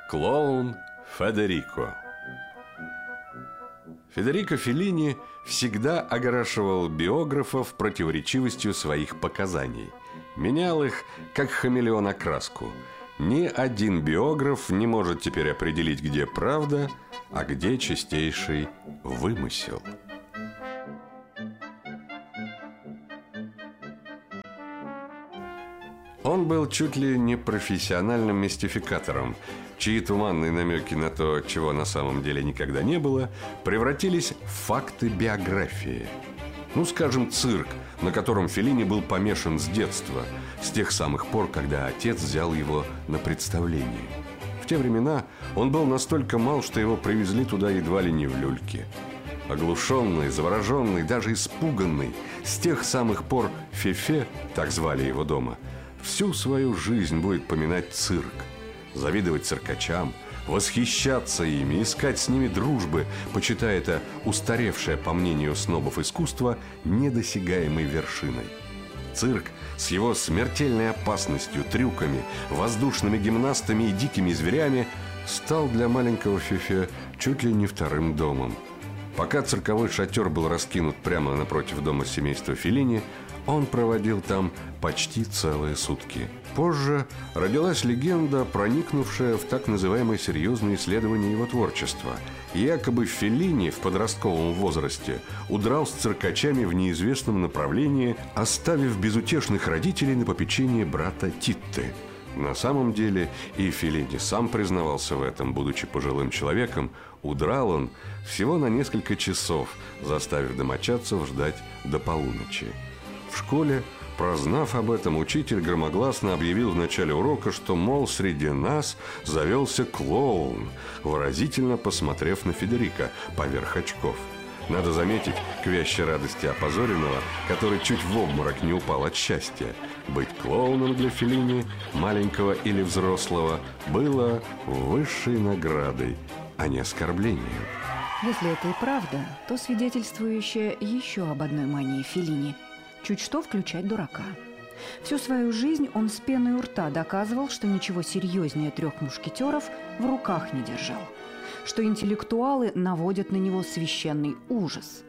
Клоун Федерико. Федерико Феллини всегда огораживал биографов противоречивостью своих показаний. Менял их, как хамелеон, окраску. Ни один биограф не может теперь определить, где правда, а где чистейший вымысел. Он был чуть ли не профессиональным мистификатором, чьи туманные намеки на то, чего на самом деле никогда не было, превратились в факты биографии. Ну, скажем, цирк, на котором Феллини был помешан с детства, с тех самых пор, когда отец взял его на представление. В те времена он был настолько мал, что его привезли туда едва ли не в люльке. Оглушенный, завороженный, даже испуганный, с тех самых пор Фефе, так звали его дома, всю свою жизнь будет поминать цирк, завидовать циркачам, восхищаться ими, искать с ними дружбы, почитая это устаревшее, по мнению снобов, искусство недосягаемой вершиной. Цирк с его смертельной опасностью, трюками, воздушными гимнастами и дикими зверями стал для маленького Фефе чуть ли не вторым домом. Пока цирковой шатер был раскинут прямо напротив дома семейства Феллини, он проводил там почти целые сутки. Позже родилась легенда, проникнувшая в так называемые серьезные исследования его творчества. Якобы Феллини в подростковом возрасте удрал с циркачами в неизвестном направлении, оставив безутешных родителей на попечение брата Титты. На самом деле и Феллини сам признавался в этом, будучи пожилым человеком. Удрал он всего на несколько часов, заставив домочадцев ждать до полуночи. В школе, прознав об этом, учитель громогласно объявил в начале урока, что, мол, среди нас завелся клоун, выразительно посмотрев на Федерико поверх очков. Надо заметить, к вящей радости опозоренного, который чуть в обморок не упал от счастья. Быть клоуном для Феллини, маленького или взрослого, было высшей наградой, а не оскорблением. Если это и правда, то свидетельствующее еще об одной мании Феллини – чуть что включать дурака. Всю свою жизнь он с пеной у рта доказывал, что ничего серьезнее «Трех мушкетеров» в руках не держал, что интеллектуалы наводят на него священный ужас,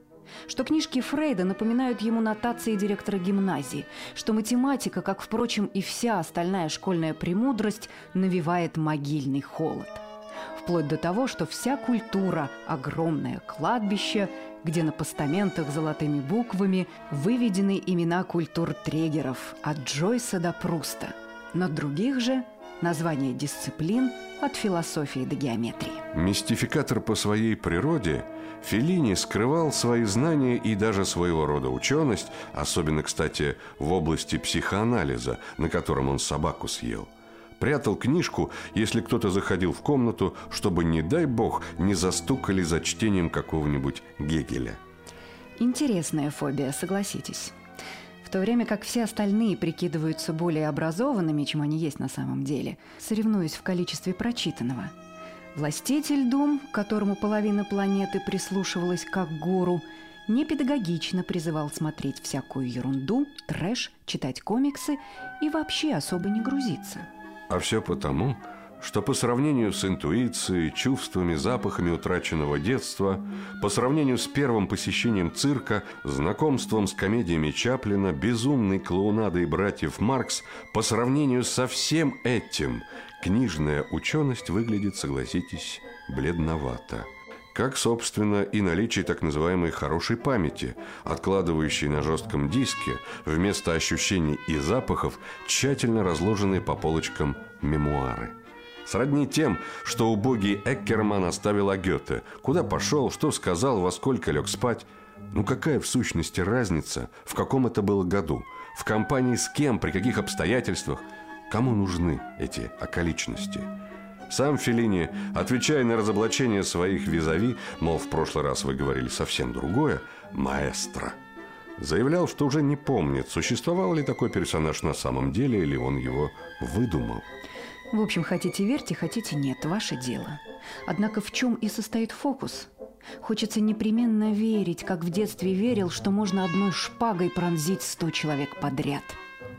что книжки Фрейда напоминают ему нотации директора гимназии, что математика, как, впрочем, и вся остальная школьная премудрость, навевает могильный холод. Вплоть до того, что вся культура – огромное кладбище, где на постаментах золотыми буквами выведены имена культур-трегеров от Джойса до Пруста. На других же – названия дисциплин от философии до геометрии. Мистификатор по своей природе, Феллини скрывал свои знания и даже своего рода ученость, особенно, кстати, в области психоанализа, на котором он собаку съел. Прятал книжку, если кто-то заходил в комнату, чтобы, не дай бог, не застукали за чтением какого-нибудь Гегеля. Интересная фобия, согласитесь. В то время как все остальные прикидываются более образованными, чем они есть на самом деле, соревнуясь в количестве прочитанного, властитель дум, к которому половина планеты прислушивалась как к гуру, непедагогично призывал смотреть всякую ерунду, трэш, читать комиксы и вообще особо не грузиться. А все потому, что по сравнению с интуицией, чувствами, запахами утраченного детства, по сравнению с первым посещением цирка, знакомством с комедиями Чаплина, безумной клоунадой братьев Маркс, по сравнению со всем этим книжная ученость выглядит, согласитесь, бледновато. Как, собственно, и наличие так называемой хорошей памяти, откладывающей на жестком диске вместо ощущений и запахов тщательно разложенные по полочкам мемуары. Сродни тем, что убогий Эккерман оставил о Гёте, куда пошел, что сказал, во сколько лег спать. Ну какая в сущности разница, в каком это было году, в компании с кем, при каких обстоятельствах, кому нужны эти околичности? Сам Феллини, отвечая на разоблачение своих визави, мол, в прошлый раз вы говорили совсем другое, маэстро, заявлял, что уже не помнит, существовал ли такой персонаж на самом деле, или он его выдумал. В общем, хотите верьте, хотите нет, ваше дело. Однако в чем и состоит фокус? Хочется непременно верить, как в детстве верил, что можно одной шпагой пронзить 100 человек подряд.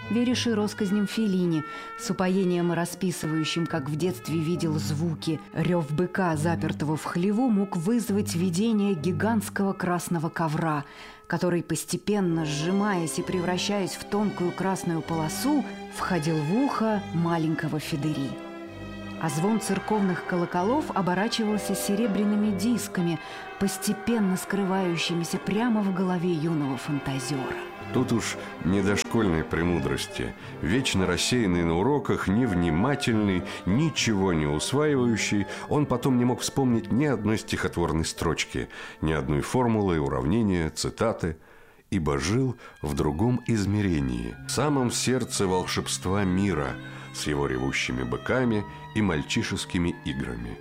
Веришь и россказням Феллини, с упоением расписывающим, как в детстве видел звуки. Рев быка, запертого в хлеву, мог вызвать видение гигантского красного ковра, который, постепенно сжимаясь и превращаясь в тонкую красную полосу, входил в ухо маленького Федери. А звон церковных колоколов оборачивался серебряными дисками, постепенно скрывающимися прямо в голове юного фантазера. Тут уж не до школьной премудрости. Вечно рассеянный на уроках, невнимательный, ничего не усваивающий, он потом не мог вспомнить ни одной стихотворной строчки, ни одной формулы, уравнения, цитаты, ибо жил в другом измерении, в самом сердце волшебства мира, с его ревущими быками и мальчишескими играми.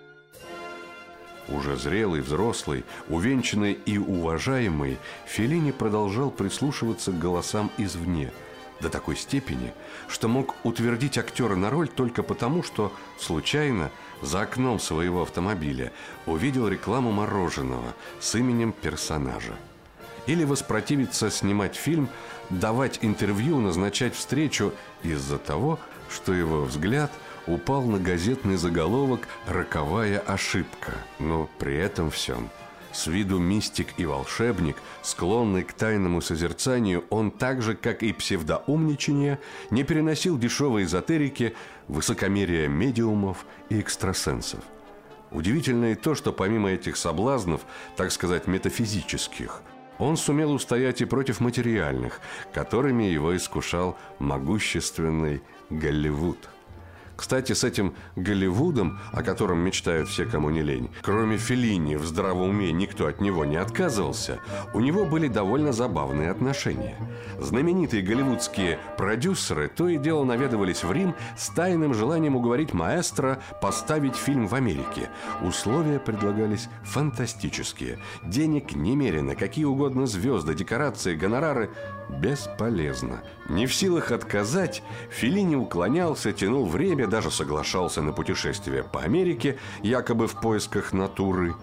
Уже зрелый, взрослый, увенчанный и уважаемый, Феллини продолжал прислушиваться к голосам извне, до такой степени, что мог утвердить актера на роль только потому, что случайно за окном своего автомобиля увидел рекламу мороженого с именем персонажа. Или воспротивиться снимать фильм, давать интервью, назначать встречу из-за того, что его взгляд упал на газетный заголовок «Роковая ошибка». Но при этом всем, с виду мистик и волшебник, склонный к тайному созерцанию, он так же, как и псевдоумничание, не переносил дешевой эзотерики, высокомерия медиумов и экстрасенсов. Удивительно и то, что помимо этих соблазнов, так сказать, метафизических, он сумел устоять и против материальных, которыми его искушал могущественный Голливуд. Кстати, с этим Голливудом, о котором мечтают все, кому не лень, кроме Феллини, в здравом уме никто от него не отказывался, у него были довольно забавные отношения. Знаменитые голливудские продюсеры то и дело наведывались в Рим с тайным желанием уговорить маэстро поставить фильм в Америке. Условия предлагались фантастические. Денег немерено, какие угодно звезды, декорации, гонорары. Бесполезно. Не в силах отказать, Феллини уклонялся, тянул время, даже соглашался на путешествие по Америке, якобы в поисках натуры.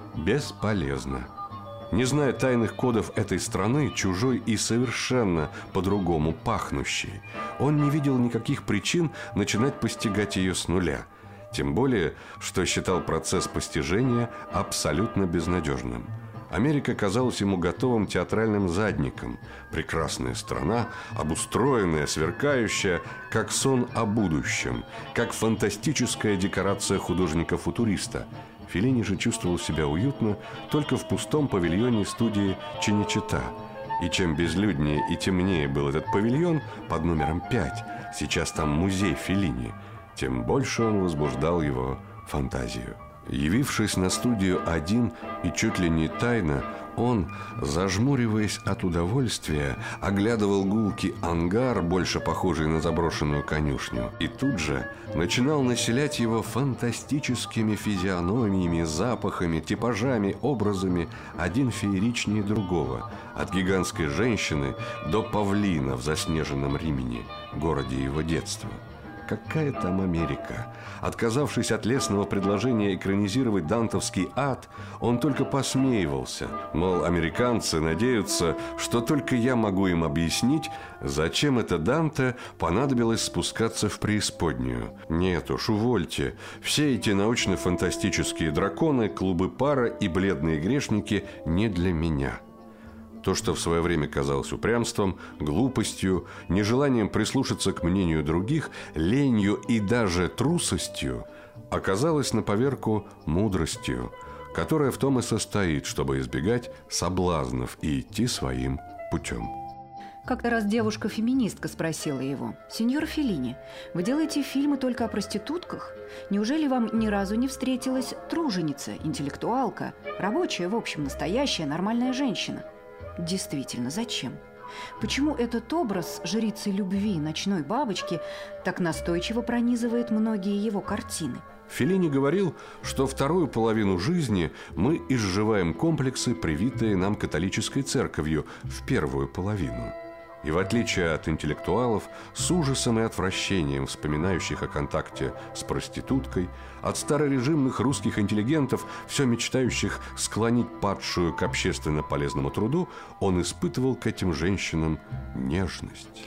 Бесполезно. Не зная тайных кодов этой страны, чужой и совершенно по-другому пахнущей, он не видел никаких причин начинать постигать ее с нуля. Тем более, что считал процесс постижения абсолютно безнадежным. Америка казалась ему готовым театральным задником. Прекрасная страна, обустроенная, сверкающая, как сон о будущем, как фантастическая декорация художника-футуриста. Феллини же чувствовал себя уютно только в пустом павильоне студии Чиничита. И чем безлюднее и темнее был этот павильон под номером 5, сейчас там музей Феллини, тем больше он возбуждал его фантазию. Явившись на студию один и чуть ли не тайно, он, зажмуриваясь от удовольствия, оглядывал гулкий ангар, больше похожий на заброшенную конюшню, и тут же начинал населять его фантастическими физиономиями, запахами, типажами, образами, один фееричнее другого, от гигантской женщины до павлина в заснеженном Римени, городе его детства. Какая там Америка? Отказавшись от лестного предложения экранизировать дантовский ад, он только посмеивался. Мол, американцы надеются, что только я могу им объяснить, зачем это Данте понадобилось спускаться в преисподнюю. Нет уж, увольте. Все эти научно-фантастические драконы, клубы пара и бледные грешники не для меня. То, что в свое время казалось упрямством, глупостью, нежеланием прислушаться к мнению других, ленью и даже трусостью, оказалось на поверку мудростью, которая в том и состоит, чтобы избегать соблазнов и идти своим путем. Как-то раз девушка-феминистка спросила его: «Сеньор Феллини, вы делаете фильмы только о проститутках? Неужели вам ни разу не встретилась труженица, интеллектуалка, рабочая, в общем, настоящая, нормальная женщина?» Действительно, зачем? Почему этот образ жрицы любви, ночной бабочки, так настойчиво пронизывает многие его картины? Феллини говорил, что вторую половину жизни мы изживаем комплексы, привитые нам католической церковью, в первую половину. И в отличие от интеллектуалов, с ужасом и отвращением вспоминающих о контакте с проституткой, от старорежимных русских интеллигентов, все мечтающих склонить падшую к общественно полезному труду, он испытывал к этим женщинам нежность.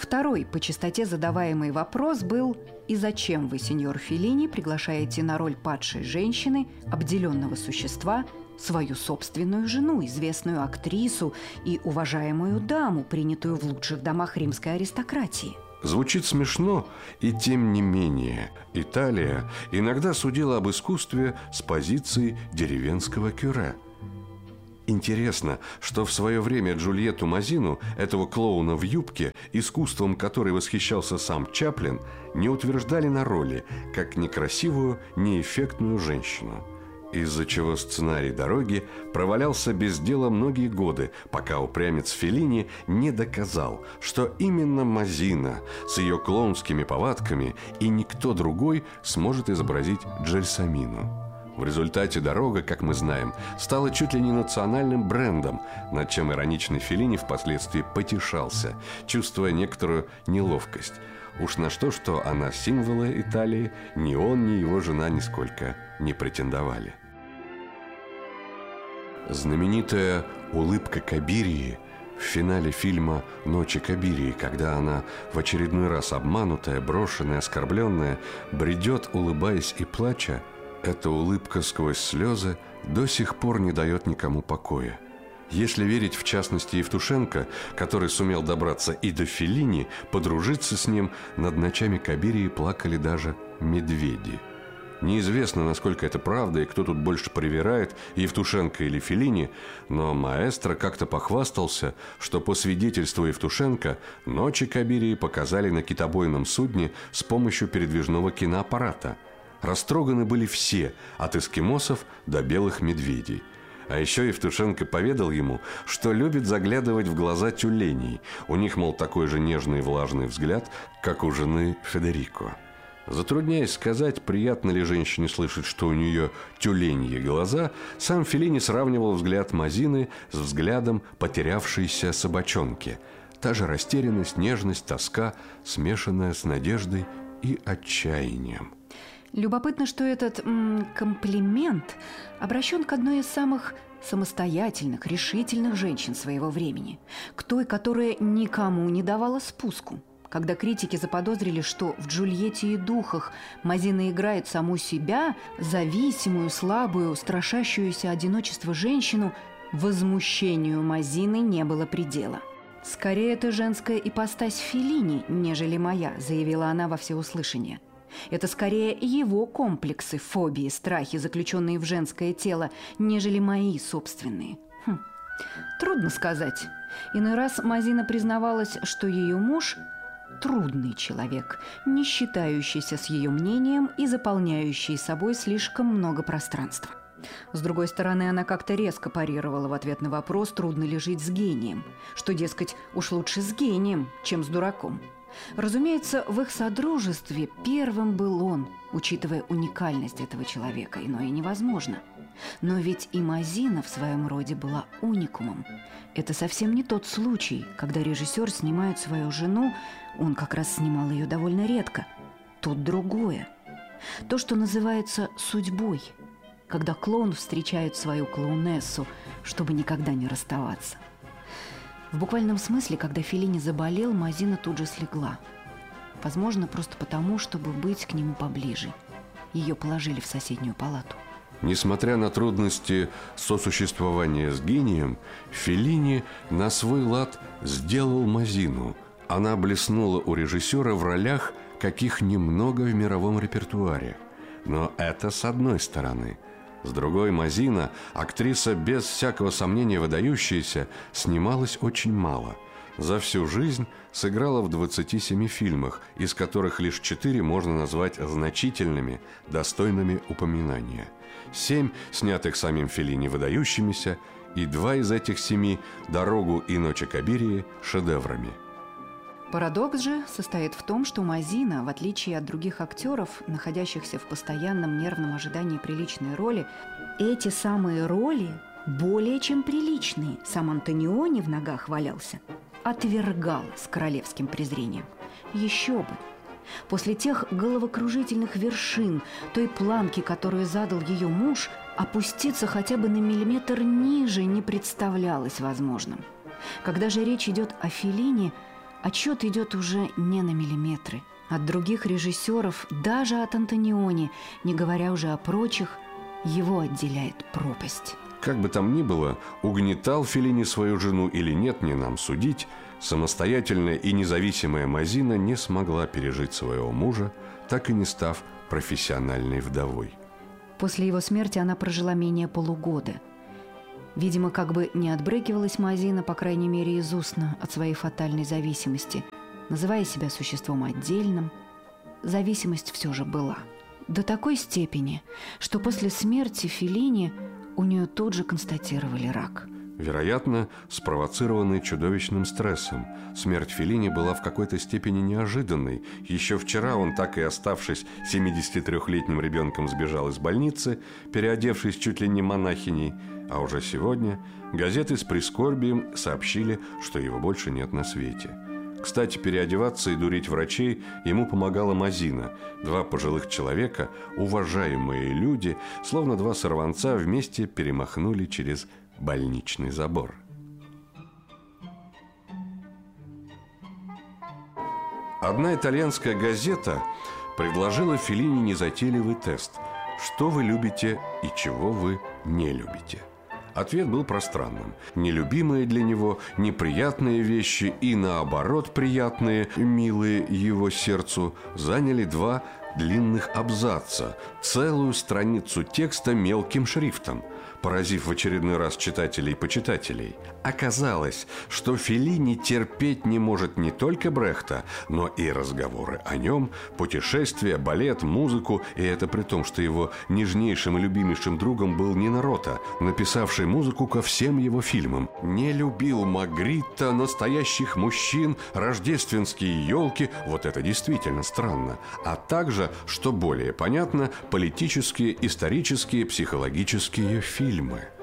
Второй по частоте задаваемый вопрос был: «И зачем вы, сеньор Феллини, приглашаете на роль падшей женщины, обделенного существа, свою собственную жену, известную актрису и уважаемую даму, принятую в лучших домах римской аристократии?» Звучит смешно, и тем не менее Италия иногда судила об искусстве с позиции деревенского кюре. Интересно, что в свое время Джульетту Мазину, этого клоуна в юбке, искусством которой восхищался сам Чаплин, не утверждали на роли, как некрасивую, неэффектную женщину. Из-за чего сценарий «Дороги» провалялся без дела многие годы, пока упрямец Феллини не доказал, что именно Мазина с ее клоунскими повадками и никто другой сможет изобразить Джельсомину. В результате «Дорога», как мы знаем, стала чуть ли не национальным брендом, над чем ироничный Феллини впоследствии потешался, чувствуя некоторую неловкость. Уж на что, а символы Италии ни он, ни его жена нисколько не претендовали. Знаменитая улыбка Кабирии в финале фильма «Ночи Кабирии», когда она, в очередной раз обманутая, брошенная, оскорбленная, бредет, улыбаясь и плача, эта улыбка сквозь слезы до сих пор не дает никому покоя. Если верить, в частности, Евтушенко, который сумел добраться и до Феллини, подружиться с ним, над ночами Кабирии плакали даже медведи. Неизвестно, насколько это правда и кто тут больше привирает, Евтушенко или Феллини, но маэстро как-то похвастался, что по свидетельству Евтушенко «Ночи Кабирии» показали на китобойном судне с помощью передвижного киноаппарата. Растроганы были все, от эскимосов до белых медведей. А еще Евтушенко поведал ему, что любит заглядывать в глаза тюленей. У них, мол, такой же нежный и влажный взгляд, как у жены Федерико. Затрудняясь сказать, приятно ли женщине слышать, что у нее тюленьи глаза, сам Феллини сравнивал взгляд Мазины с взглядом потерявшейся собачонки. Та же растерянность, нежность, тоска, смешанная с надеждой и отчаянием. Любопытно, что этот комплимент обращен к одной из самых самостоятельных, решительных женщин своего времени, к той, которая никому не давала спуску. Когда критики заподозрили, что в «Джульетте и духах» Мазина играет саму себя, зависимую, слабую, страшащуюся одиночества женщину, возмущению Мазины не было предела. «Скорее, это женская ипостась Феллини, нежели моя», заявила она во всеуслышание. «Это скорее его комплексы, фобии, страхи, заключенные в женское тело, нежели мои собственные». Трудно сказать. Иной раз Мазина признавалась, что ее муж – трудный человек, не считающийся с ее мнением и заполняющий собой слишком много пространства. С другой стороны, она как-то резко парировала в ответ на вопрос, трудно ли жить с гением, что, дескать, уж лучше с гением, чем с дураком. Разумеется, в их содружестве первым был он, учитывая уникальность этого человека, иное невозможно. Но ведь и Мазина в своем роде была уникумом. Это совсем не тот случай, когда режиссер снимает свою жену, он как раз снимал ее довольно редко. Тут другое. То, что называется судьбой, когда клоун встречает свою клоунессу, чтобы никогда не расставаться. В буквальном смысле, когда Феллини заболел, Мазина тут же слегла. Возможно, просто потому, чтобы быть к нему поближе. Ее положили в соседнюю палату. Несмотря на трудности сосуществования с гением, Феллини на свой лад сделал Мазину. Она блеснула у режиссера в ролях, каких немного в мировом репертуаре. Но это с одной стороны. С другой, Мазина, актриса без всякого сомнения выдающаяся, снималась очень мало. За всю жизнь сыграла в 27 фильмах, из которых лишь 4 можно назвать значительными, достойными упоминания. 7 снятых самим Феллини выдающимися, и 2 из этих 7 «Дорогу» и «Ночи Кабирии» шедеврами. Парадокс же состоит в том, что Мазина, в отличие от других актеров, находящихся в постоянном нервном ожидании приличной роли, эти самые роли более чем приличные, сам Антониони в ногах валялся, отвергал с королевским презрением. Еще бы! После тех головокружительных вершин, той планки, которую задал ее муж, опуститься хотя бы на миллиметр ниже не представлялось возможным. Когда же речь идет о Феллини, Отсчет идет уже не на миллиметры. От других режиссеров, даже от Антониони, не говоря уже о прочих, его отделяет пропасть. Как бы там ни было, угнетал Феллини свою жену или нет, не нам судить, самостоятельная и независимая Мазина не смогла пережить своего мужа, так и не став профессиональной вдовой. После его смерти она прожила менее полугода. Видимо, как бы не отбрыкивалась Мазина, по крайней мере из устно, от своей фатальной зависимости, называя себя существом отдельным, зависимость все же была. До такой степени, что после смерти Феллини у нее тут же констатировали рак. Вероятно, спровоцированный чудовищным стрессом. Смерть Феллини была в какой-то степени неожиданной. Еще вчера он, так и оставшись 73-летним ребенком, сбежал из больницы, переодевшись чуть ли не монахиней. А уже сегодня газеты с прискорбием сообщили, что его больше нет на свете. Кстати, переодеваться и дурить врачей ему помогала Мазина. Два пожилых человека, уважаемые люди, словно два сорванца, вместе перемахнули через больничный забор. Одна итальянская газета предложила Феллини незатейливый тест: что вы любите и чего вы не любите. Ответ был пространным. Нелюбимые для него, неприятные вещи и, наоборот, приятные, милые его сердцу, заняли два длинных абзаца, целую страницу текста мелким шрифтом, поразив в очередной раз читателей и почитателей. Оказалось, что Феллини терпеть не может не только Брехта, но и разговоры о нем, путешествия, балет, музыку, и это при том, что его нежнейшим и любимейшим другом был Нино Рота, написавший музыку ко всем его фильмам. Не любил Магритта, настоящих мужчин, рождественские елки, вот это действительно странно, а также, что более понятно, политические, исторические, психологические фильмы.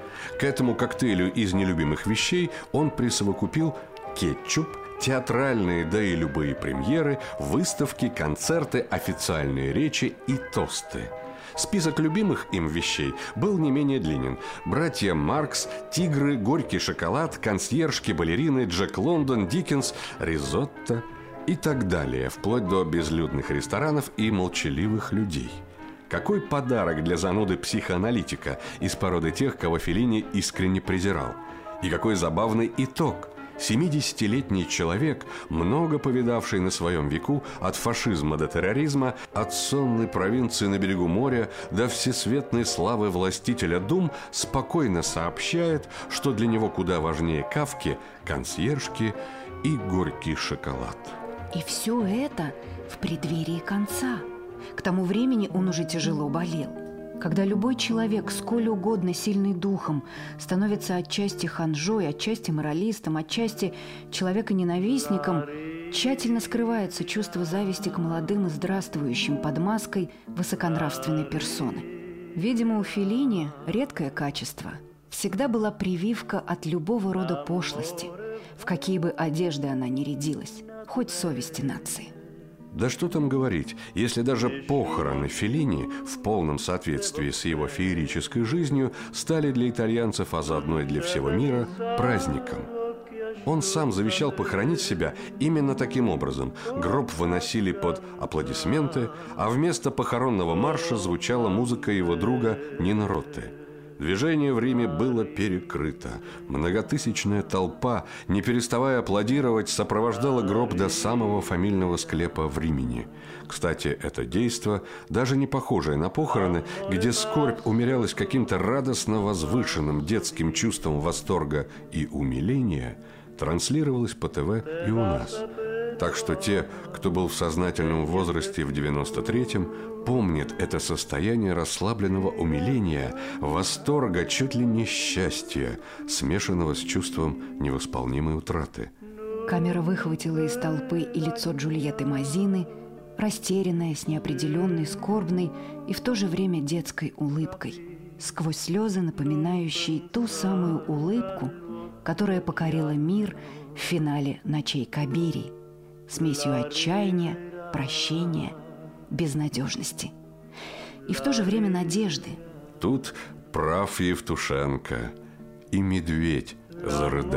К этому коктейлю из нелюбимых вещей он присовокупил кетчуп, театральные, да и любые премьеры, выставки, концерты, официальные речи и тосты. Список любимых им вещей был не менее длинен. Братья Маркс, тигры, горький шоколад, консьержки, балерины, Джек Лондон, Диккенс, ризотто и так далее, вплоть до безлюдных ресторанов и молчаливых людей. Какой подарок для зануды-психоаналитика из породы тех, кого Феллини искренне презирал. И какой забавный итог. 70-летний человек, много повидавший на своем веку, от фашизма до терроризма, от сонной провинции на берегу моря до всесветной славы властителя дум, спокойно сообщает, что для него куда важнее Кафки, консьержки и горький шоколад. И все это в преддверии конца. К тому времени он уже тяжело болел. Когда любой человек, сколь угодно сильный духом, становится отчасти ханжой, отчасти моралистом, отчасти человеконенавистником, тщательно скрывается чувство зависти к молодым и здравствующим под маской высоконравственной персоны. Видимо, у Феллини редкое качество. Всегда была прививка от любого рода пошлости, в какие бы одежды она ни рядилась, хоть совести нации. Да что там говорить, если даже похороны Феллини в полном соответствии с его феерической жизнью стали для итальянцев, а заодно и для всего мира, праздником. Он сам завещал похоронить себя именно таким образом. Гроб выносили под аплодисменты, а вместо похоронного марша звучала музыка его друга Нино Ротты. Движение в Риме было перекрыто. Многотысячная толпа, не переставая аплодировать, сопровождала гроб до самого фамильного склепа в Римени. Кстати, это действо, даже не похожее на похороны, где скорбь умерялась каким-то радостно возвышенным детским чувством восторга и умиления, транслировалось по ТВ и у нас. Так что те, кто был в сознательном возрасте в 93-м, помнят это состояние расслабленного умиления, восторга, чуть ли не счастья, смешанного с чувством невосполнимой утраты. Камера выхватила из толпы и лицо Джульетты Мазины, растерянное, с неопределенной, скорбной и в то же время детской улыбкой, сквозь слезы, напоминающие ту самую улыбку, которая покорила мир в финале «Ночей Кабирии», смесью отчаяния, прощения, безнадежности и в то же время надежды. Тут прав Евтушенко, и медведь зарыдал.